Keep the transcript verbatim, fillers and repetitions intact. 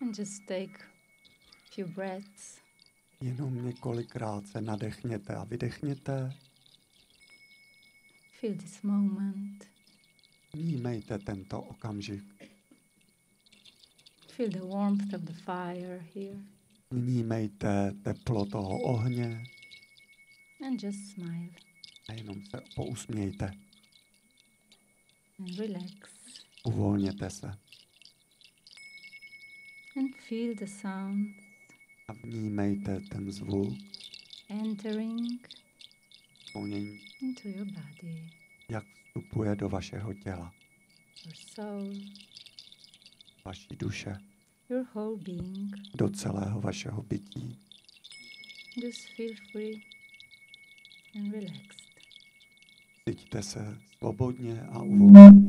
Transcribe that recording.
And just take a few breaths. Jenom několikrát se nadechněte a vydechněte. Feel this moment. Vnímejte tento okamžik. Feel the warmth of the fire here. Vnímejte teplo toho ohně And just smile. a jenom se pousmějte. And relax. Uvolněte se And feel the sound a vnímejte ten zvuk, entering vonění, into your body, jak vstupuje do vašeho těla, your soul, vaší duše, your whole being. do celého vašeho bytí. Just feel free and relaxed. Cítíte se svobodně a uvolněně.